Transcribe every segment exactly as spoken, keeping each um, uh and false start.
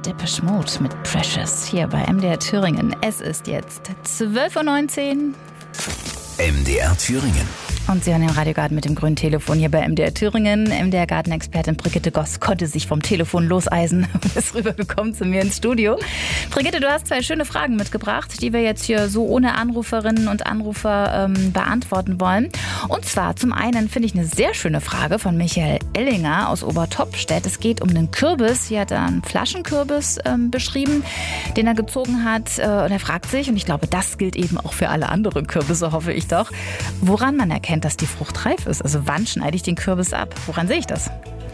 Depeche Mode mit Precious hier bei M D R Thüringen. Es ist jetzt zwölf Uhr neunzehn. M D R Thüringen. Und Sie hören den Radiogarten mit dem grünen Telefon hier bei M D R Thüringen. M D R-Gartenexpertin Brigitte Goss konnte sich vom Telefon loseisen und ist rübergekommen zu mir ins Studio. Brigitte, du hast zwei schöne Fragen mitgebracht, die wir jetzt hier so ohne Anruferinnen und Anrufer ähm, beantworten wollen. Und zwar zum einen finde ich eine sehr schöne Frage von Michael Ellinger aus Obertopfstedt. Es geht um einen Kürbis. Hier hat er einen Flaschenkürbis ähm, beschrieben, den er gezogen hat. Äh, und er fragt sich, und ich glaube, das gilt eben auch für alle anderen Kürbisse, hoffe ich doch, woran man erkennt, dass die Frucht reif ist. Also wann schneide ich den Kürbis ab? Woran sehe ich das?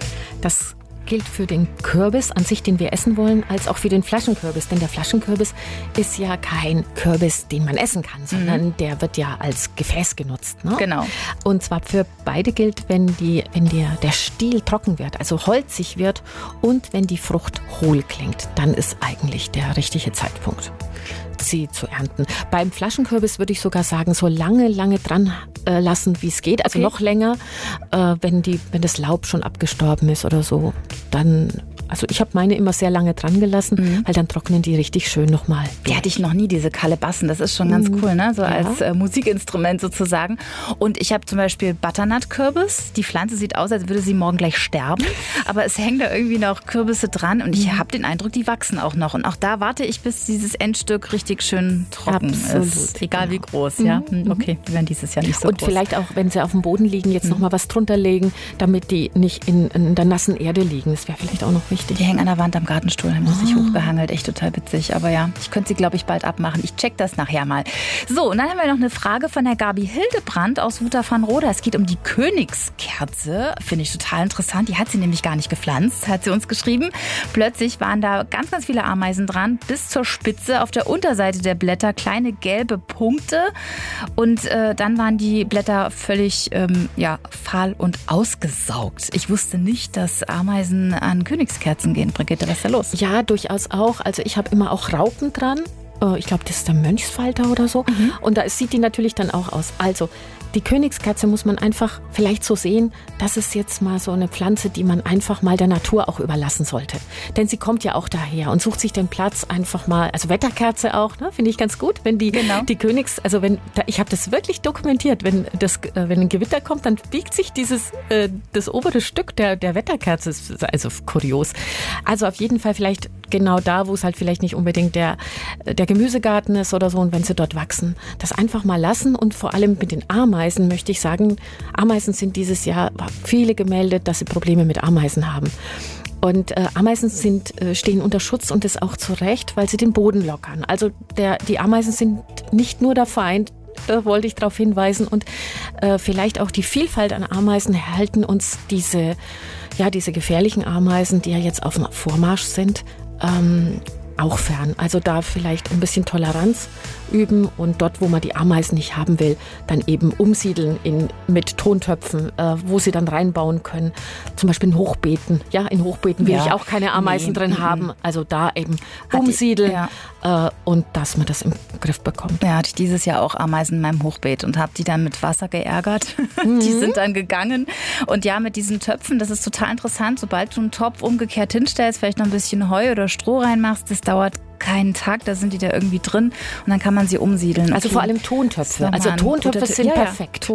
Das gilt für den Kürbis an sich, den wir essen wollen, als auch für den Flaschenkürbis. Denn der Flaschenkürbis ist ja kein Kürbis, den man essen kann, sondern mhm. der wird ja als Gefäß genutzt. Ne? Genau. Und zwar für beide gilt, wenn, die, wenn der, der Stiel trocken wird, also holzig wird und wenn die Frucht hohl klingt, dann ist eigentlich der richtige Zeitpunkt, sie zu ernten. Beim Flaschenkürbis würde ich sogar sagen, so lange, lange dran äh, lassen, wie es geht. Also okay. noch länger, äh, wenn, die, wenn das Laub schon abgestorben ist oder so. Dann, also ich habe meine immer sehr lange dran gelassen, mhm. weil dann trocknen die richtig schön nochmal. Die hatte ich noch nie, diese Kalebassen. Das ist schon ganz cool, ne? So ja. als äh, Musikinstrument sozusagen. Und ich habe zum Beispiel Butternut-Kürbis. Die Pflanze sieht aus, als würde sie morgen gleich sterben. Aber es hängen da irgendwie noch Kürbisse dran. Und ich mhm. habe den Eindruck, die wachsen auch noch. Und auch da warte ich, bis dieses Endstück richtig schön trocken Absolut, ist. Egal genau. wie groß. Ja? Mhm. Okay, die werden dieses Jahr nicht so Und groß. Und vielleicht auch, wenn sie auf dem Boden liegen, jetzt mhm. noch mal was drunter legen, damit die nicht in, in der nassen Erde liegen. Das wäre vielleicht auch noch wichtig. Die hängen an der Wand am Gartenstuhl, haben sie sich oh. hochgehangelt. Echt total witzig. Aber ja, ich könnte sie, glaube ich, bald abmachen. Ich check das nachher mal. So, und dann haben wir noch eine Frage von der Gabi Hildebrand aus Wuther-van-Roda. Es geht um die Königskerze. Finde ich total interessant. Die hat sie nämlich gar nicht gepflanzt, hat sie uns geschrieben. Plötzlich waren da ganz, ganz viele Ameisen dran, bis zur Spitze. Auf der Unterseite der Blätter kleine gelbe Punkte. Und äh, dann waren die Blätter völlig ähm, ja, fahl und ausgesaugt. Ich wusste nicht, dass Ameisen an Königskerzen gehen. Brigitte, was ist da los? Ja, durchaus auch. Also ich habe immer auch Raupen dran. Ich glaube, das ist der Mönchsfalter oder so. Mhm. Und da sieht die natürlich dann auch aus. Also die Königskerze muss man einfach vielleicht so sehen, das ist jetzt mal so eine Pflanze, die man einfach mal der Natur auch überlassen sollte. Denn sie kommt ja auch daher und sucht sich den Platz einfach mal, also Wetterkerze auch, ne, finde ich ganz gut, wenn die, genau. die Königs, also wenn, da, ich habe das wirklich dokumentiert, wenn das, äh, wenn ein Gewitter kommt, dann biegt sich dieses, äh, das obere Stück der, der Wetterkerze, also kurios. Also auf jeden Fall vielleicht genau da, wo es halt vielleicht nicht unbedingt der, der Gemüsegarten ist oder so, und wenn sie dort wachsen, das einfach mal lassen. Und vor allem mit den Ameisen möchte ich sagen, Ameisen sind dieses Jahr viele gemeldet, dass sie Probleme mit Ameisen haben. Und äh, Ameisen sind, äh, stehen unter Schutz, und das auch zu Recht, weil sie den Boden lockern. Also der, die Ameisen sind nicht nur der Feind, da wollte ich darauf hinweisen, und äh, vielleicht auch die Vielfalt an Ameisen halten uns diese, ja, diese gefährlichen Ameisen, die ja jetzt auf dem Vormarsch sind, ähm, auch fern. Also da vielleicht ein bisschen Toleranz üben und dort, wo man die Ameisen nicht haben will, dann eben umsiedeln in, mit Tontöpfen, äh, wo sie dann reinbauen können. Zum Beispiel in Hochbeeten. Ja, in Hochbeeten will ja. ich auch keine Ameisen nee. drin mhm. haben. Also da eben Hat umsiedeln die, ja. äh, und dass man das im Griff bekommt. Ja, hatte ich dieses Jahr auch Ameisen in meinem Hochbeet und habe die dann mit Wasser geärgert. Mhm. Die sind dann gegangen. Und ja, mit diesen Töpfen, das ist total interessant. Sobald du einen Topf umgekehrt hinstellst, vielleicht noch ein bisschen Heu oder Stroh reinmachst, das dauert keinen Tag, da sind die da irgendwie drin und dann kann man sie umsiedeln. Also okay. vor allem Tontöpfe. Also Tontöpfe sind ja, ja. perfekt.